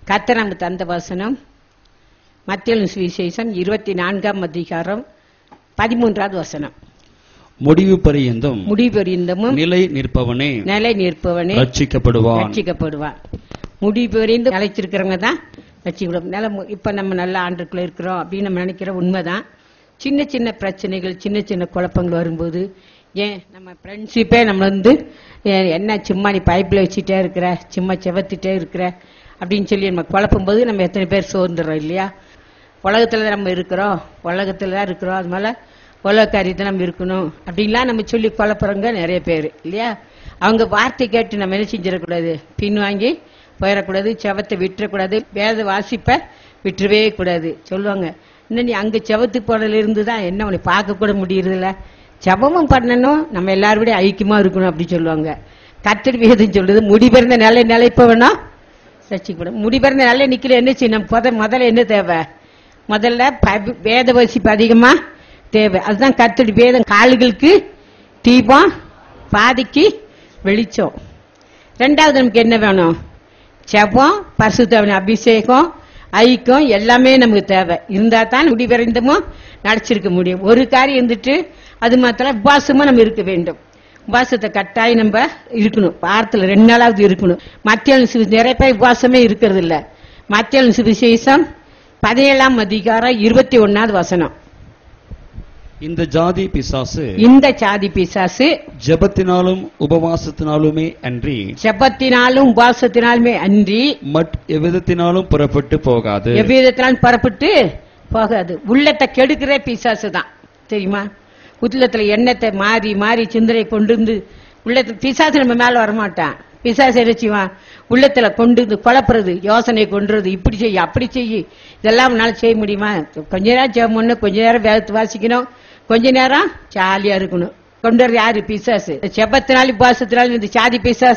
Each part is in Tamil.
கர்த்தர் நமக்கு தந்த வசனம் மத்தேயு சுவிசேஷம் 24ஆம் அதிகாரம் 13வது வசனம். முடிவு பரியந்தமும் நிலை நிற்பவனே ரட்சிக்கப்படுவான். முடிவு பரியந்தம் நிலைச்சிருக்கிறவங்க தான் ரட்சிக்கப்படும். இப்ப நம்ம நல்ல ஆண்டுக்குள்ள இருக்கிறோம் அப்படின்னு நம்ம நினைக்கிற உண்மைதான். சின்ன சின்ன பிரச்சனைகள், சின்ன சின்ன குழப்பங்கள் வரும்போது, ஏன் நம்ம ஃப்ரெண்ட்ஷிப்பே நம்ம என்ன சும்மா நீ பைப்பில் வச்சுட்டே இருக்கிற, சும்மா செவத்திட்டே இருக்கிற அப்படின்னு சொல்லி நம்ம குழப்பும் போது நம்ம எத்தனை பேர் சோர்ந்துடுறோம் இல்லையா? உலகத்துல தான் நம்ம இருக்கிறோம், அது மேல உலக காரியத்தை நம்ம இருக்கணும் அப்படின்லாம் நம்ம சொல்லி குழப்புறவங்க நிறைய பேர் இல்லையா? அவங்க வார்த்தை கேட்டு நம்ம என்ன செஞ்சிடக்கூடாது, பின்வாங்கி போயிடக்கூடாது, செவத்தை விட்டுறக்கூடாது, வேத வாசிப்ப விட்டுறவே கூடாது. சொல்லுவாங்க, இன்னும் நீ அங்க செவத்து போனதுல இருந்துதான் என்ன உன்னை பார்க்க கூட முடியறதில்ல, ஜெபமும் பண்ணணும், நம்ம எல்லாரோட ஐக்கியமா இருக்கணும் அப்படி சொல்லுவாங்க. கர்த்தர் வேதம் சொல்லுது, முடிபிறந்த நிலைப்பவனா ரட்சிக்கப்படும். முடிபிறந்த நல்ல நிக்கல என்ன செய்யணும்? முதல்ல என்ன தேவை? முதல்ல வேத வாசிப்பு அதிகமா தேவை. அதுதான் கர்த்தருடைய வேதம் கால்களுக்கு தீபம், பாதிக்கு வெளிச்சம். ரெண்டாவது நமக்கு என்ன வேணும்? ஜெபம், பரிசுத்தாவின் அபிஷேகம், ஐக்கியம் எல்லாமே நமக்கு தேவை. இருந்தா தான் முடிவரைந்தமும் நடிச்சிருக்க முடியும். ஒரு காரியம் இருந்துட்டு அது மாத்திரம் உபாசமா நம்ம இருக்க வேண்டும். உபாசத்தை கட்டாயம் நம்ம இருக்கணும். வாரத்துல 2 நாளாவது இருக்கணும். மத்தேயு நிறைய பேர் உபாசமே இருக்கிறது இல்ல. மத்தேயு சுவிசேஷம் 17ஆம் அதிகாரம் 21வது வசனம். இந்த ஜாதி பிசாசு ஜெபத்தினாலும் உபவாசத்தினாலுமே அன்றி மற்ற எவ்விதத்தினாலும் புறப்பட்டு போகாது. உள்ளத்தை கெடுக்கிற பிசாசு தான் தெரியுமா? உள்ளத்துல எண்ணத்தை மாறி மாறி சிந்தனை கொண்டு வந்து உள்ளத்துல பிசாசு நம்ம மேல வரமாட்டான். பிசாசு என்ன செய்வான்? உள்ளத்துல கொண்டு வந்து குழப்புறது, யோசனை கொண்டுறது, இப்படி செய்ய அப்படி செய்ய, இதெல்லாம் நம்மளால செய்ய முடியுமா? கொஞ்ச நேரம் ஜெபம் பண்ணணும், கொஞ்ச நேரம் வேதத்தை வாசிக்கணும், கொஞ்ச நேரம் ஜாலியா இருக்கணும். கொண்டு வர யாரு? பிசாசு. ஜெபத்தினாலும் உபாசத்தினாலும் இந்த ஜாதி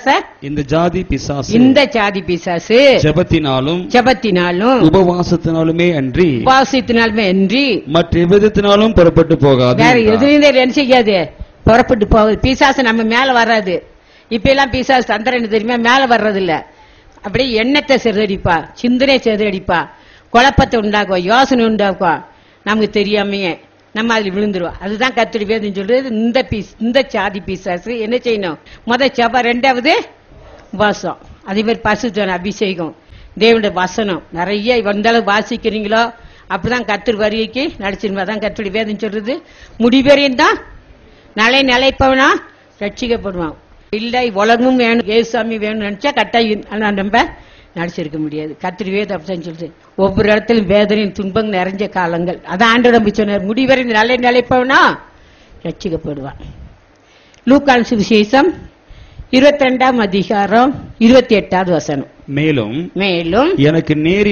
பிசாசு ஜெபத்தினாலும் உபவாசத்தினாலுமே அன்றி மற்ற எவ்விதத்தினாலும் புறப்பட்டு போகாது. வேற எதுவும் என்ன செய்யாது, புறப்பட்டு போகுது. பிசாசு நம்ம மேல வராது. இப்ப எல்லாம் பிசாசு தந்திரம் என்ன தெரியுமா? மேல வர்றது இல்ல. அப்படியே எண்ணத்தை சிதறடிப்பா, சிந்தனை சிதறடிப்பா, குழப்பத்தை உண்டாக்குவா, யோசனை உண்டாக்குவா. நமக்கு தெரியாமையே நம்ம அதுல விழுந்துருவோம். அதுதான் கர்த்தருடைய வேதம் சொல்றது. இந்த சாதி பிசாசு என்ன செய்யணும்? ஜெபம், ரெண்டாவது உபவாசம், அதே மாதிரி பரிசுத்த அபிஷேகம், தேவனுடைய வசனம் நிறைய வந்த அளவு வாசிக்கிறீங்களோ அப்படிதான் கர்த்தர் வருகைக்கு நடிச்சிருமா. தான் கர்த்தருடைய வேதம் சொல்றது. முடிவரையும் தான் நிலைப்பவனா ரட்சிக்கப்படுவான். இல்ல உலகமும் வேணும், ஏசுசாமி வேணும்னு நினைச்சா கட்டாயம் நம்ம நடிச்சிருக்க முடியாது. கர்த்தர் வேதம் அப்படிதான் சொல்றது. ஒவ்வொரு இடத்திலும் வேதனையின் துன்பங்கள் நிறைஞ்ச காலங்கள். அதான் ஆண்டவர் நம்பி சொன்னார், முடிவரை நிலைப்பவனா ரட்சிக்கப்படுவான். லூக்கான் சுவிசேஷம் 22ஆம் அதிகாரம் 28வது வசனம். மேலும் எனக்கு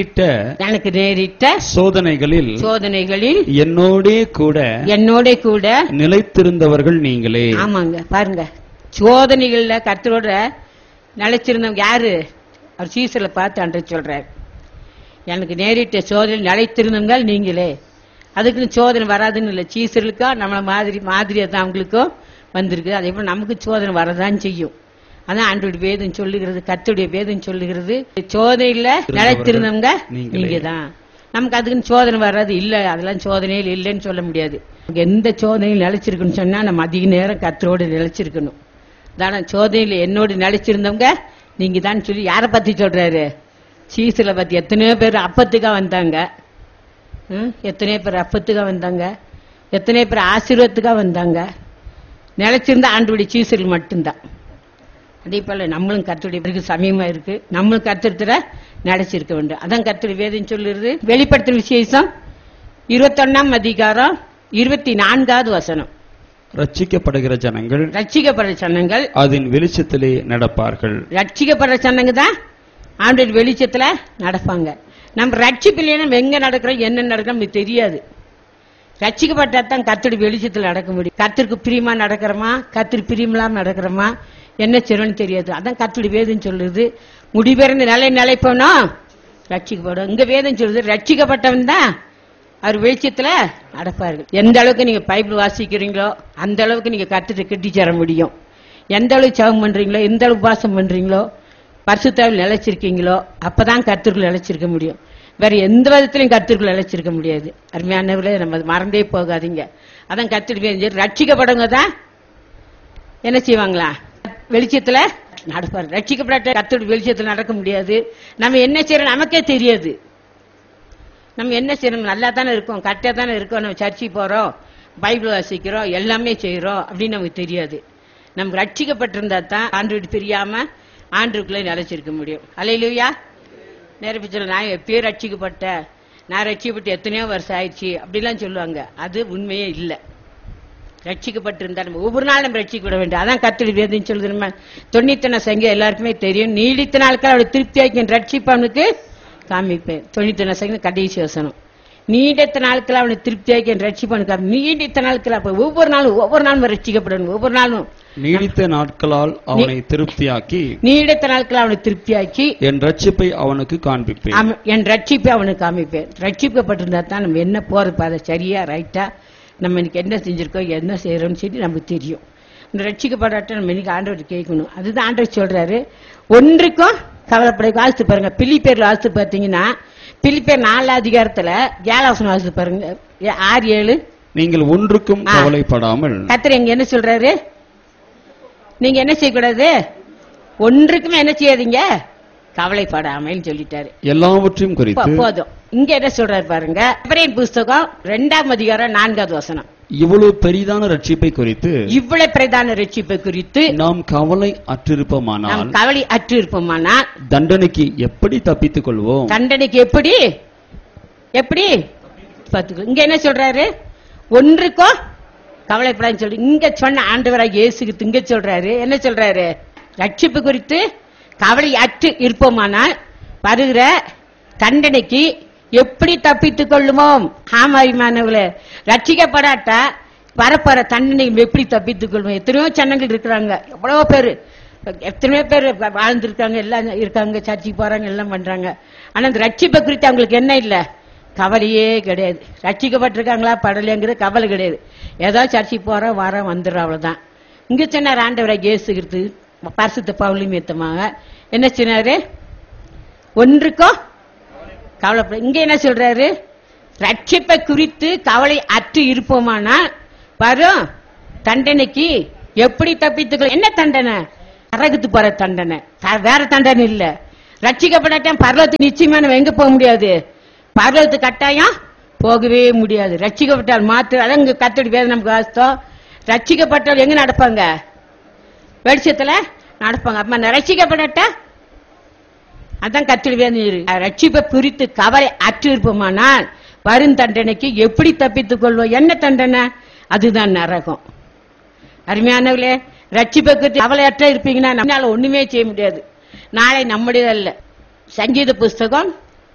நேரிட்ட சோதனைகளில் என்னோட கூட நிலைத்திருந்தவர்கள் நீங்களே. ஆமாங்க, பாருங்க, சோதனைகள்ல கர்த்தரோட நிலைச்சிருந்தவங்க யாரு? அவர் சீசர்ல பார்த்து அன்று சொல்றாரு, எனக்கு நேரிட்ட சோதனை நிலைத்திருந்தவங்க நீங்களே. அதுக்குன்னு சோதனை வராதுன்னு இல்லை. சீசர்களுக்கா நம்மள மாதிரியா தான் அவங்களுக்கும் வந்திருக்கு. அதே போல நமக்கு சோதனை வரதான் செய்யும். அதான் ஆண்டவருடைய வேதம் சொல்லுகிறது, கர்த்தருடைய வேதம் சொல்லுகிறது, சோதனையில நிலைத்திருந்தவங்க நீங்க தான். நமக்கு அதுக்குன்னு சோதனை வராது இல்ல, அதெல்லாம் சோதனையில் இல்லைன்னு சொல்ல முடியாது. எந்த சோதனையில் நிலைச்சிருக்குன்னு சொன்னா நம்ம அதிக நேரம் கர்த்தரோடு நிலைச்சிருக்கணும். தானே சோதனையில என்னோடு நிலைச்சிருந்தவங்க நீங்க தான் சொல்லி யாரை பத்தி சொல்றாரு? சீசுல பத்தி. எத்தனையோ பேர் அப்பத்துக்கா வந்தாங்க, எத்தனையோ பேர் அப்பத்துக்கா வந்தாங்க, எத்தனையோ பேர் ஆசீர்வாதத்துக்கா வந்தாங்க. நிலைச்சிருந்தா ஆண்டவருடைய சீசுகள் மட்டும்தான். அதே போல நம்மளும் கர்த்தருடைய சமயமா இருக்கு, நம்மளும் கர்த்தத்துல நிலைச்சிருக்க வேண்டும். அதான் கர்த்தருடைய வேதம் சொல்லுறது. வெளிப்படுத்தும் விசேஷம் 21ஆம் அதிகாரம் 24வது வசனம். ரட்சிக்கப்படுகிற ஜனங்கள் அதன் வெளிச்சத்திலே நடப்பார்கள். ரட்சிக்கப்படுற ஜனங்க தான் ஆண்டவருடைய வெளிச்சத்துல நடப்பாங்க. நம்ம ரட்சிப்பில்லையே நம்ம எங்க நடக்கிறோம், என்ன நடக்கிறோம் நமக்கு தெரியாது. ரட்சிக்கப்பட்டா தான் கர்த்தருடைய வெளிச்சத்துல நடக்க முடியும். கர்த்தருக்கு பிரியமா நடக்கிறோமா, கர்த்தருக்கு பிரியமில்லாம நடக்கிறோமா, என்ன செய்யணும்னு தெரியாது. அதான் கர்த்தருடைய வேதம் சொல்லுது, முடிபெறந்து நிலைப்போனா ரட்சிக்கப்படும். இங்க வேதம் சொல்லுது, ரட்சிக்கப்பட்டவன் தான் அவர் வெளிச்சத்துல நடப்பார்கள். எந்த அளவுக்கு நீங்க பைபிள் வாசிக்கிறீங்களோ அந்த அளவுக்கு நீங்க கர்த்தரை கட்டி சேர முடியும். எந்த அளவுக்கு ஜெபம் பண்றீங்களோ, எந்த அளவுக்கு உபவாசம் பண்றீங்களோ பரிசுத்தாவில் நிலைச்சிருக்கீங்களோ அப்பதான் கர்த்தருக்குள் நிலைச்சிருக்க முடியும். வேற எந்த விதத்திலையும் கர்த்தருக்குள் நிலைச்சிருக்க முடியாது. அருமையானவர்களே, நம்ம மறந்தே போகாதீங்க. அதான் கர்த்தருக்கு ரட்சிக்கப்படவங்க தான் என்ன செய்வாங்களா, வெளிச்சத்துல நடப்பாரு. ரட்சிக்கப்பட்ட கர்த்தருடைய வெளிச்சத்துல நடக்க முடியாது. நம்ம என்ன செய்யறோம் நமக்கே தெரியாது. நம்ம என்ன செய்யணும், நல்லா தானே இருக்கோம், கரெக்டா தானே இருக்கோம், நம்ம சர்ச்சைக்கு போறோம், பைபிள் வாசிக்கிறோம், எல்லாமே செய்யறோம் அப்படின்னு நமக்கு தெரியாது. நம்ம ரட்சிக்கப்பட்டிருந்தா தான் ஆண்டவரை பிரியாம ஆண்டவருக்குள்ளே நிலைச்சிருக்க முடியும். அல்லேலூயா. நேரப்பிச்சல நான் எப்பயே ரட்சிக்கப்பட்டேன், நான் ரட்சிக்கப்பட்டு எத்தனையோ வருஷம் ஆயிடுச்சு அப்படிலாம் சொல்லுவாங்க. அது உண்மையே இல்லை. ரட்சிக்கப்பட்டிருந்தா நம்ம ஒவ்வொரு நாள் நம்ம ரட்சிக்கப்பட வேண்டும். அதான் கர்த்தருடைய வேதம் சொல்லுது. நம்ம 91 சங்கீதம் எல்லாருக்குமே தெரியும். நீடித்த நாட்கள் அவளை திருப்தியாக்கி ரட்சிப்பவனுக்கு காமிப்பேன். 91 சங்கீதம் கடைசி வசனம். நீடித்த நாட்கள் அவனை திருப்தியாக்கி ரட்சிப்பவனுக்கு. நீடித்த நாட்கள் அப்ப ஒவ்வொரு நாளும் ரட்சிக்கப்படணும். ஒவ்வொரு நாளும் நீடித்த நாட்களால் அவனை திருப்தியாக்கி, நீடித்த நாட்கள் அவனை திருப்தியாக்கி என் ரட்சிப்பை அவனுக்கு காண்பிப்பேன். என் ரட்சிப்பை அவனுக்கு காமிப்பேன். ரட்சிக்கப்பட்டிருந்தா தான் நம்ம என்ன போறது பாதை சரியா ரைட்டா, நம்ம இன்னைக்கு என்ன செஞ்சிருக்கோம், என்ன செய்யறோம்னு சொல்லி நமக்கு தெரியும். இந்த ரட்சிக்கப்படாட்ட நம்ம இன்னைக்கு ஆண்டவர் கேட்கணும். அதுதான் ஆண்டவர் சொல்றாரு, ஒன்றுக்கும் கவலைப்பட. வாசித்து பாருங்க, பிலிப்பியர்ல வாசித்து பார்த்தீங்கன்னா, பிலிப்பியர் 4 அதிகாரத்துல 7 வசனம் வாசித்து பாருங்க, 6-7. நீங்கள் ஒன்றுக்கும் கவலைப்படாமல். கர்த்தர் எங்க என்ன சொல்றாரு, நீங்க என்ன செய்யக்கூடாது, ஒன்றுக்குமே என்ன செய்யாதீங்க, கவலைப்படாமல் சொல்லிட்டாரு. எல்லாவற்றையும் குறித்து போதும். இங்க என்ன சொல்றாரு பாருங்க, எபிரேயர் புஸ்தகம் 2 அதிகாரம் 4 வசனம். இவ்வளவு பெரிதான ரட்சிப்பை குறித்து, இவ்வளவு பிரதான ரட்சிப்பை குறித்து நாம் கவலை அற்றிருப்போமானால், கவலை அற்றிருப்போமானால் தண்டனைக்கு எப்படி தப்பித்துக் கொள்வோம்? தண்டனைக்கு எப்படி பார்த்துக்கோ. இங்க என்ன சொல்றாரு, ஒன்றுக்கோ கவலைப்படான்னு சொல்லி இங்க சொன்ன ஆண்டவராக இயேசுக்கு இங்க சொல்றாரு. என்ன சொல்றாரு, ரட்சிப்பு குறித்து கவலை அற்று இருப்போமானால் வருகிற தண்டனைக்கு எப்படி தப்பித்துக் கொள்ளுவோம்? ஆமாய்மானவர்களே, ரட்சிக்கப்படாட்டா வரப்போற தண்டனை எப்படி தப்பித்துக் கொள்வோம்? எத்தனையோ ஜனங்கள் இருக்கிறாங்க, எவ்வளவோ பேரு, எத்தனையோ பேர் வாழ்ந்திருக்காங்க, எல்லாம் இருக்காங்க, சர்ச்சைக்கு போறாங்க, எல்லாம் பண்றாங்க. ஆனா அந்த ரட்சிப்பை குறித்து அவங்களுக்கு என்ன இல்ல, கவலையே கிடையாது. ரட்சிக்கப்பட்டிருக்காங்களா படலைங்கிற கவலை கிடையாது. ஏதோ சர்ச்சைக்கு போறோம் வரோம் வந்துடுறோம், அவ்வளவுதான். இங்க சொன்னார் ஆண்டவராக இயேசுகிறது பரிசுத்த பவுல் நிமித்தமாக என்ன சொன்னாரு, ஒன்றுக்கோ கவலைப்பட. இங்க என்ன சொல்றாரு, ரட்சிப்பை குறித்து கவலை அற்று இருப்போமானால் வரும் தண்டனைக்கு எப்படி தப்பித்துக்கலாம்? என்ன தண்டனை? நரகத்து போற தண்டனை, வேற தண்டனை இல்ல. ரட்சிக்கப்படாட்டம் பரலோகத்துக்கு நிச்சயமா நம்ம எங்க போக முடியாது, பரலோகத்துக்கு கட்டாயம் போகவே முடியாது. ரட்சிக்கப்பட்டால் மாத்திரம். அதான் இங்க கர்த்தருடைய வேதம் நமக்கு வாசித்தோம். ரட்சிக்கப்பட்டால் எங்க நடப்பாங்க, வெளிச்சத்துல நடப்பாங்க. அப்ப ரட்சிக்கப்படட்டா அதான் கர்த்தருடைய வேதம். ரட்சிப்பை குறித்து கவலை அற்று இருப்போமானால் வரும் தண்டனைக்கு எப்படி தப்பித்துக் கொள்வோம்? என்ன தண்டனை? அதுதான் நரகம். அருமையானவர்களே, ரட்சிப்பை குறித்து கவலையற்ற இருப்பீங்கன்னா நம்மளால ஒண்ணுமே செய்ய முடியாது. நாளை நம்முடையதல்ல. சங்கீத புஸ்தகம்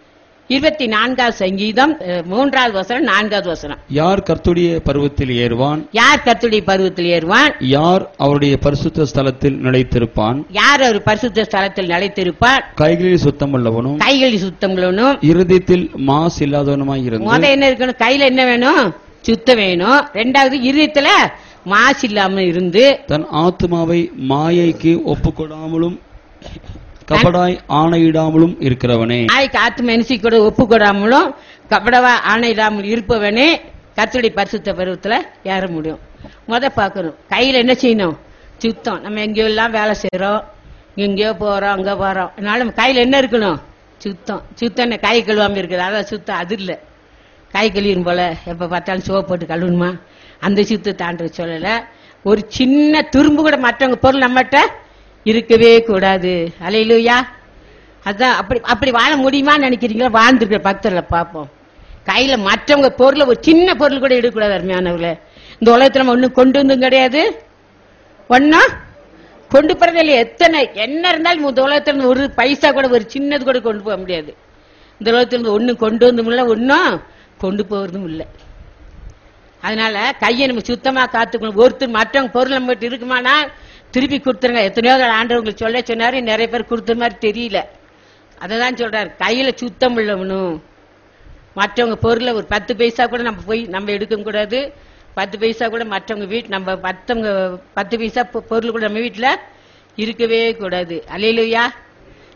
24 சங்கீதம் 3 வசனம் 4 வசனம். யார் கர்த்தருடைய பர்வத்தில் ஏறுவான்? யார் கர்த்தருடைய பர்வத்தில் ஏறுவான்? யார் அவருடைய பரிசுத்த ஸ்தலத்தில் நிலைத்திருப்பான்? யார் அவர் பரிசுத்த ஸ்தலத்தில் நிலைத்திருப்பான்? கைகளில் சுத்தமுள்ளவனும் கைகளில் சுத்தமுள்ளவனும் இருதயத்தில் மாசு இல்லாதவனுமாய் இருந்து. முத என்ன இருக்கணும், கையில என்ன வேணும், சுத்தம் வேணும். 2வது இருதயத்துல மாசு இல்லாம இருந்து தன் ஆத்மாவை மாயைக்கு ஒப்புக்கொடாமலும் கபடாய் ஆணையிடாமலும் இருக்கிறவனே. நாய்க்கு ஆத்மா என்சி கூட ஒப்பு கொடாமலும் கபடவா ஆணையிடாமல் இருப்பவனே கர்த்தருடைய பரிசுத்த பருவத்துல ஏற முடியும். முத பாக்கணும், கையில என்ன செய்யணும், சுத்தம். நம்ம எங்கேயோ எல்லாம் வேலை செய்யறோம், எங்கேயோ போறோம், அங்க போறோம், அதனால நம்ம கையில என்ன இருக்கணும், சுத்தம். சுத்தம் கை கழுவாம இருக்குது, அதான் சுத்தம். அது இல்ல கை கழுவிடும் போல எப்ப பார்த்தாலும் சோப்பு போட்டு கழுவணுமா, அந்த சுத்தத்தை ஆண்டு சொல்லல. ஒரு சின்ன துரும்பு கூட மற்றவங்க பொருள் நம்மகிட்ட இருக்கவே கூடாது. அல்லேலூயா. அதான் அப்படி வாழ முடியுமான்னு நினைக்கிறீங்களா? வாழ்ந்துருக்கிற பக்தர்களை பார்ப்போம். கையில மற்றவங்க பொருளை ஒரு சின்ன பொருள் கூட எடுக்கக்கூடாது. அருமையானவர்களே, இந்த உலகத்துல நம்ம ஒன்னும் கொண்டு வந்தும் கிடையாது, ஒன்னும் கொண்டு போறது இல்லையா. எத்தனை என்ன இருந்தாலும் இந்த உலகத்துல ஒரு பைசா கூட ஒரு சின்னது கூட கொண்டு போக முடியாது. இந்த உலகத்துல ஒன்னும் கொண்டு வந்தும் இல்லை, ஒன்னும் கொண்டு போறதும் இல்லை. அதனால கையை நம்ம சுத்தமா காத்துக்கணும். ஒருத்தர் மற்றவங்க பொருள் நம்ம கிட்ட இருக்குமானா திருப்பி கொடுத்துருங்க. எத்தனையோ ஆண்டவங்களுக்கு சொல்ல சொன்னாரு, நிறைய பேர் கொடுத்த மாதிரி தெரியல. அததான் சொல்றாரு, கையில சுத்தம் உள்ளவனும். மற்றவங்க பொருளை ஒரு 10 பைசா கூட நம்ம போய் நம்ம எடுக்க கூடாது. 10 பைசா கூட மற்றவங்க வீட்டு நம்ம மற்றவங்க 10 பைசா பொருள் கூட நம்ம வீட்டுல இருக்கவே கூடாது. அல்லேலூயா.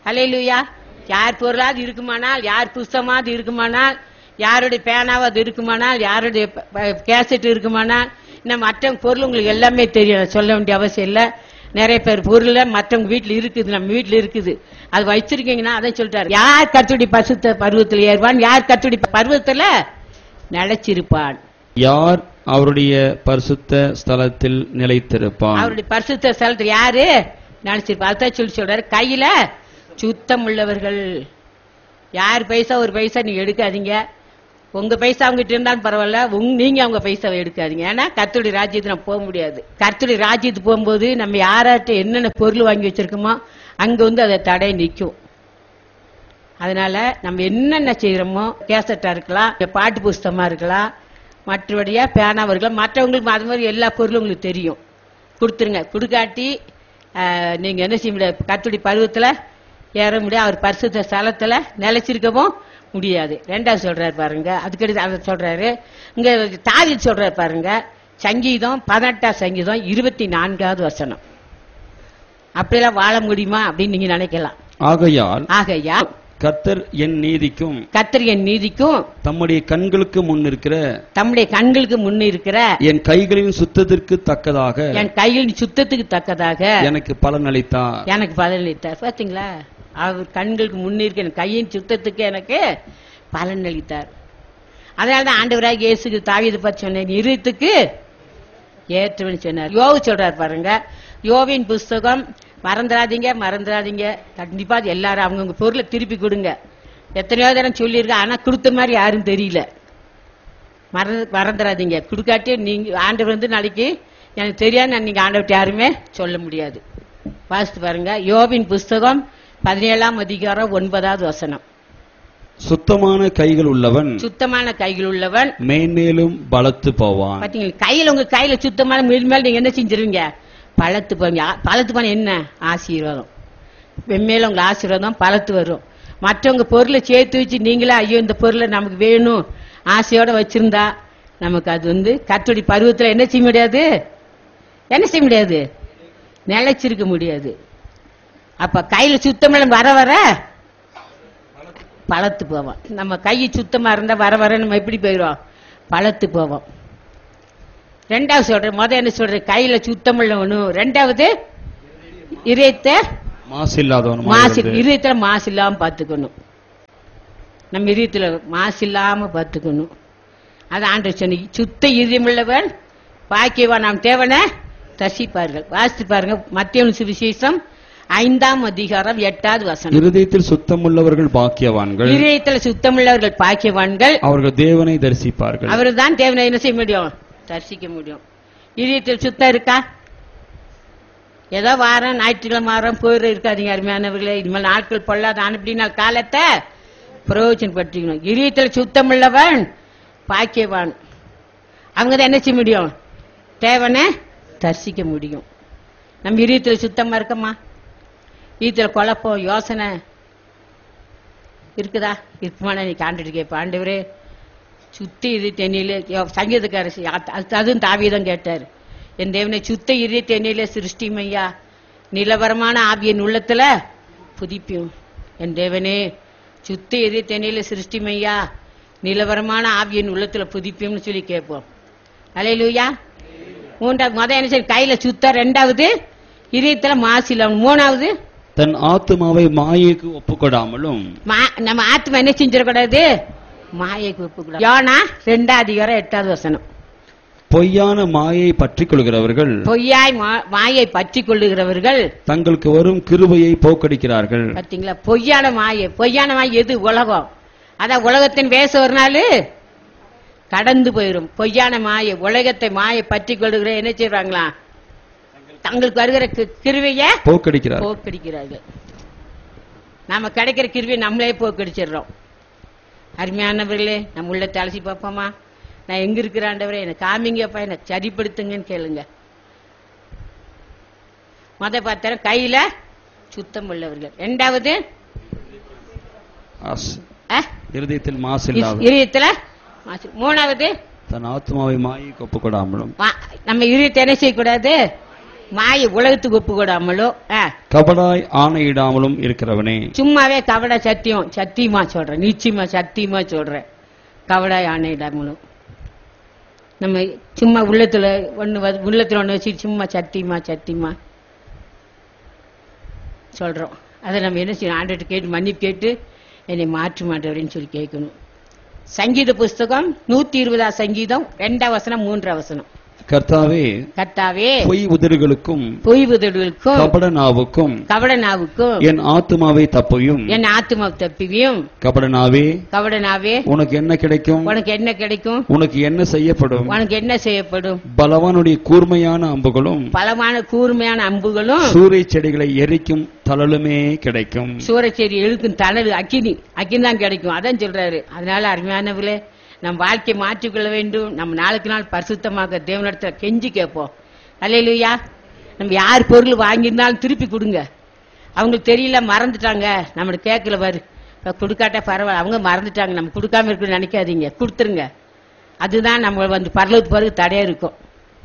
ஹல்லேலூயா. யார் பொருளாவது இருக்குமானால், யார் புஸ்தமாவது இருக்குமானால், யாருடைய பேனாவது இருக்குமானால், யாருடைய கேசட் இருக்குமானால், இன்னும் மற்ற பொருள் உங்களுக்கு எல்லாமே தெரியும், சொல்ல வேண்டிய அவசியம் இல்லை. நிறைய பேர் பொருள் மற்றவங்க வீட்டுல இருக்குது, நம்ம வீட்டுல இருக்குது, அது வச்சிருக்கீங்கன்னா அதை சொல்றாரு. யார் கர்த்தருடைய பரிசுத்த பருவத்தில் ஏறுவான், யார் கர்த்தருடைய பருவத்துல நிலைச்சிருப்பான், யார் அவருடைய பரிசுத்த ஸ்தலத்தில் நிலைத்திருப்பான். அவருடைய பரிசுத்த ஸ்தலத்தில் யாரு நினைச்சிருப்பா. அதான் சொல்றாரு, கையில சுத்தம் உள்ளவர்கள். யார் பைசா ஒரு பைசா நீங்க எடுக்காதீங்க. உங்க பைசா அவங்ககிட்ட இருந்தாலும் பரவாயில்ல, நீங்க அவங்க பைசாவை எடுக்காதீங்க. ஏன்னா கர்த்தருடைய ராஜ்யத்துக்கு நம்ம போக முடியாது. கர்த்தருடைய ராஜ்யத்துக்கு போகும்போது நம்ம யார்கிட்ட என்னென்ன பொருள் வாங்கி வச்சிருக்கோமோ அங்க அதை தடை நிற்கும். அதனால நம்ம என்னென்ன செய்யறோமோ, கேசட்டா இருக்கலாம், பாட்டு புஸ்தகமா இருக்கலாம், மற்றபடியா பேனாவா இருக்கலாம், மற்றவங்களுக்கு அது மாதிரி எல்லா பொருளும் உங்களுக்கு தெரியும், கொடுத்துருங்க. கொடுக்காட்டி நீங்க என்ன செய்ய முடியாது, கர்த்தருடைய பருவத்துல ஏற முடியாது, அவர் பரிசுத்த ஸ்தலத்துல நிலைச்சிருக்கவும் முடியாது. ரெண்டாவது சொல்றாரு பாருங்க, அதுக்கடுத்து அதை சொல்றாரு இங்க தாவீது சொல்றாரு பாருங்க, சங்கீதம் 18 சங்கீதம் 24வது வசனம். அப்படியெல்லாம் வாழ முடியுமா அப்படின்னு நீங்க நினைக்கலாம். ஆகையால் கர்த்தர் என் நீதிக்கும் தம்முடைய கண்களுக்கு முன் இருக்கிற என் கைகளின் சுத்தத்திற்கு தக்கதாக எனக்கு பலன் அளித்தார். பாத்தீங்களா, அவர் கண்களுக்கு முன்னிருக்க என் கையின் சுத்தத்துக்கு எனக்கு பலன் அளித்தார். அதனாலதான் ஆண்டவராக இயேசுக்கு தாவீதை பற்றி சொன்ன இருத்துக்கு ஏற்றவன் சொன்னார். யோவு சொல்றாரு பாருங்க, யோவின் புஸ்தகம் மறந்துடாதீங்க. கண்டிப்பா எல்லாரும் அவங்கவுங்க பொருளை திருப்பி கொடுங்க. எத்தனையோ தரம் சொல்லியிருக்க, ஆனா கொடுத்த மாதிரி யாரும் தெரியல. மறந்துடாதீங்க. கொடுக்காட்டி நீங்க ஆண்டவர் நாளைக்கு எனக்கு தெரியாது, நீங்க ஆண்டவர்கிட்ட யாருமே சொல்ல முடியாது. வாசித்து பாருங்க, யோபின் புஸ்தகம் 17ஆம் அதிகாரம் 9வது வசனம். சுத்தமான கைகள் உள்ளவன் மேன்மேலும் பலத்து போவான். பாத்தீங்களா, கையில உங்க கையில சுத்தமான மேல் நீங்க என்ன செஞ்சிருவீங்க, பலத்து போவீங்க. பலத்து போன என்ன ஆசீர்வாதம், வெண்மையில உங்க ஆசீர்வாதம் பலத்து வரும். மற்றவங்க பொருளை சேர்த்து வச்சு நீங்களே ஐயோ இந்த பொருளை நமக்கு வேணும் ஆசையோட வச்சிருந்தா நமக்கு அது கர்த்தருடைய பருவத்துல என்ன செய்ய முடியாது, நிலைச்சிருக்க முடியாது. அப்ப கையில சுத்தம் வர பலத்து போவோம். நம்ம கை சுத்தமா இருந்தா வர நம்ம எப்படி போயிடும், பலத்து போவோம். ரெண்டாவது சொல்றேன், என்ன சொல்றேன், கையில சுத்தம் உள்ளவனும், ரெண்டாவது இதயத்துல மாசு இல்லாம பாத்துக்கணும். நம்ம இதயத்துல மாசு இல்லாம பாத்துக்கணும். அது ஆண்டவர் சொன்ன, சுத்த இதயம் உள்ளவன் பாக்கியவான், நாம் தேவனை தரிசிப்பார்கள். வாசித்து பாருங்க, மத்தேயு சுவிசேஷம் 5ஆம் அதிகாரம் 8வது வசனம். இருதயத்தில் சுத்தமுள்ளவர்கள் பாக்கியவான்கள், அவர்கள் தேவனை தரிசிப்பார்கள். அவர்கள் தான் தேவனை என்ன செய்ய முடியும், தரிசிக்க முடியும். இதயத்தில் சுத்தம் இருக்கா? ஏதோ வாரம் ஞாயிற்றுக்கிழமை வாரம் போயிட இருக்காதீங்க அருமையானவர்களே. இனிமேல் நாட்கள் பொல்லாத அனுப்பினா காலத்தை பிரயோஜனப்படுத்திக்கணும். இதயத்தில் சுத்தம் உள்ளவன் பாக்கியவான், அவங்க தான் என்ன செய்ய முடியும், தேவனை தரிசிக்க முடியும். நம்ம இதயத்தில் சுத்தமா இருக்கமா? இதயத்துல குழப்பம் யோசனை இருக்குதா? இருக்குமான நீ காண்டுட்டு கேட்ப, ஆண்டவரே சுத்தி இரு தென்னிலே. சங்கீதக்காரர் அதுவும் தாவீதும் கேட்டார், என் தேவனை சுத்த இரு தென்னிலே சிருஷ்டிமையா, நிலவரமான ஆவியின் உள்ளத்துல புதிப்பியும். என் தேவனே சுத்த இரு தென்னிலே சிருஷ்டிமையா, நிலவரமான ஆவியின் உள்ளத்துல புதிப்பியும்னு சொல்லி கேட்போம். அல்லேலூயா. மூன்றாவது என்ன சரி, கையில சுத்த. ரெண்டாவது இதயத்துல மாசில. மூணாவது தன் ஆத்துமாவை மாயைக்கு ஒப்புக்கொடாமலும். நம்ம ஆத்மா என்ன செஞ்சிடக்கூடாது, மாயைக்கு ஒப்புக்கூடாது. யோனா 2ஆம் அதிகாரம் 8வது வசனம். பொய்யான மாயை பற்றிக் கொள்கிறவர்கள், மாயை பற்றிக் கொள்ளுகிறவர்கள் தங்களுக்கு வரும் கிருபையை போக்கடிக்கிறார்கள். பாத்தீங்களா, பொய்யான மாயை எது, உலகம். அதான் உலகத்தின் வேச ஒரு நாள் கடந்து போயிடும். பொய்யான மாயை, உலகத்தை மாயை பற்றிக் கொள்ளுகிற என்ன செய்வாங்களா, தங்களுக்கு வருகிற கிருபையை போக்கடிக்கிறார்கள். நாம கிடைக்கிற கிருபையை நம்மளே போக்கடிச்சிடறோம். அருமையானவர்களே, நம்ம உள்ளத்தை அலசி பார்ப்போமா? நான் எங்க இருக்கிற ஆண்டவரே எனக்கு காமிங்கப்பா, எனக்கு சரிப்படுத்துங்கன்னு கேளுங்க. பார்த்தா கையில சுத்தம் உள்ளவர்கள். ரெண்டாவது இருதயத்தில் மாசு. மூணாவது தன் ஆத்மாவை மாயைக்கு ஒப்புக்கொடாமலும். நம்ம இருதயத்தை என்ன செய்யக்கூடாது, மாயை உலகத்துக்கு ஒப்பு கொடாமலோ கபடாய் ஆணையிடாமலும் இருக்கிறவனே. சும்மாவே கபட சத்தியம் சத்தியமா சொல்றேன், நிச்சயமா சத்தியமா சொல்றேன். கபடாய் ஆணையிடாமலும் நம்ம சும்மா உள்ளத்துல ஒண்ணு வச்சு சும்மா சத்தியமா சத்தியமா சொல்றோம். அதை நம்ம என்ன செய்யணும்? ஆண்டவர்கிட்ட கேட்டு மன்னிப்பு கேட்டு என்னை மாற்று மாட்டவரேன்னு சொல்லி கேட்கணும். சங்கீத புஸ்தகம் 120 சங்கீதம் 2 வசனம் 3 வசனம். கர்த்தாவே, கர்த்தாவே, பொய் உதடுகளுக்கும் பொய் உதடுகளுக்கும் கபட நாவுக்கும் கபட நாவுக்கும் என் ஆத்துமாவை தப்பையும் என் ஆத்துமாவை தப்பியும். கபட நாவே, கபட நாவே, உனக்கு என்ன கிடைக்கும்? உனக்கு என்ன கிடைக்கும்? உனக்கு என்ன செய்யப்படும்? உனக்கு என்ன செய்யப்படும்? பலவானுடைய கூர்மையான அம்புகளும் பலமான கூர்மையான அம்புகளும் சூறை செடிகளை எரிக்கும் தழலுமே கிடைக்கும். சூரச்செடி எழுக்கும் தணல் அக்கினி தான் கிடைக்கும். அதான் சொல்றாரு. அதனால அருமையானவர்களே, நம் வாழ்க்கையை மாற்றிக்கொள்ள வேண்டும். நம்ம நாளுக்கு நாள் பரிசுத்தமாக தேவனிடத்துல கெஞ்சி கேட்போம். அல்லேலூயா. நம்ம யார் பொருள் வாங்கியிருந்தாலும் திருப்பி கொடுங்க. அவங்களுக்கு தெரியல, மறந்துட்டாங்க, நம்ம கேட்கல பாரு, கொடுக்காட்டா பரவாயில்ல, அவங்க மறந்துட்டாங்க, நம்ம கொடுக்காம இருக்குன்னு நினைக்காதீங்க, கொடுத்துருங்க. அதுதான் நம்ம பரலோகத்துக்கு பிறகு தடையா இருக்கும்.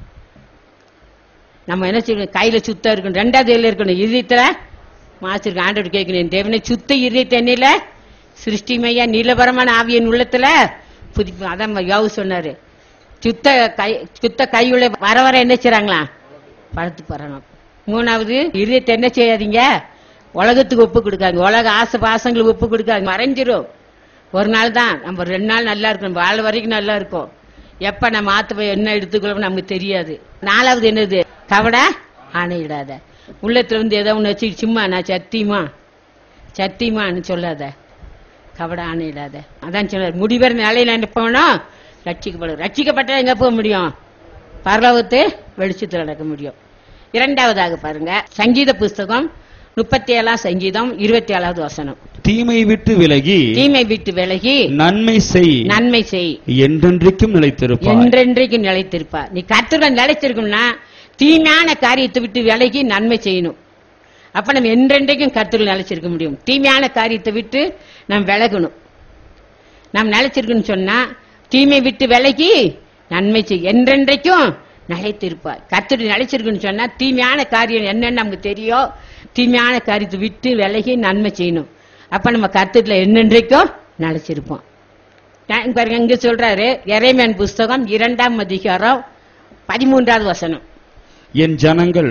நம்ம என்ன செய்யணும்? கையில சுத்தம் இருக்கணும், 2வது கையில இருக்கணும், இதயத்துல மாசிருக்கு. ஆண்டவர் கேட்கணும், தேவனை சுத்த இதயத்தை என்னையில சிருஷ்டிமையா நீலபரமான ஆவியின் உள்ளத்துல புதுப்பி. அதான் யோவு சொன்னாரு, சுத்த கையுள்ள வர வர என்ன செய்றாங்களா? படுத்து போறாங்க. 3வது, இதயத்தை என்ன செய்யாதீங்க? உலகத்துக்கு ஒப்பு கொடுக்காங்க. உலக ஆசை பாசங்களுக்கு ஒப்பு கொடுக்காங்க. மறைஞ்சிரும். ஒரு நாள் தான், நம்ம 2 நாள் நல்லா இருக்கும், வாழ வரைக்கும் நல்லா இருக்கும். எப்ப நம்ம ஆத்து என்ன எடுத்துக்கொள்ள நமக்கு தெரியாது. 4வது என்னது? கபட ஆணையிடாத. உள்ளத்துல ஏதோ ஒண்ணு வச்சு சும்மா நான் சத்தியமான்னு சொல்லாத. கபட ஆணையிடாத. அதான் சொல்ற, முடிவர நிலையில போனோம் ரட்சிக்கப்பட்ட எங்க போக முடியும்? பரலோகத்து வெளிச்சத்தில் நடக்க முடியும். 2வதாக பாருங்க, சங்கீத புஸ்தகம் 37 சங்கீதம் 27வது வசனம். தீமை விட்டு விலகி நன்மை செய் என்றென்றைக்கும் நிலைத்திருப்பார். நீ கர்த்தருடன் நிலைத்திருக்கணும்னா தீமையான காரியத்தை விட்டு விலகி நன்மை செய்யணும். அப்ப நம்ம என்றென்றைக்கும் கர்த்தருடன் நிலைச்சிருக்க முடியும். தீமையான காரியத்தை விட்டு நாம் விலகணும். நாம் நிலைச்சிருக்கணும்னு சொன்னா தீமை விட்டு விலகி நன்மை செய் என்றென்றைக்கும் நிலைத்திருப்பார். கர்த்தருடன் நிலைச்சிருக்குன்னு சொன்னா தீமையான காரியம் என்னன்னு நமக்கு தெரியும். தீமையான காரியத்தை விட்டு விலகி நன்மை செய்யணும். அப்ப நம்ம கர்த்தருல என்னென்றைக்கும் நிலைச்சிருப்போம். பாருங்க, இங்க சொல்றாரு, எரேமியாவின் புஸ்தகம் 2ஆம் அதிகாரம் 13வது வசனம். என் ஜனங்கள்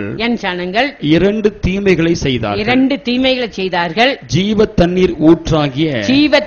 2 தீமைகளை செய்தார்கள். ஜீவ தண்ணீர் ஊற்றாகிய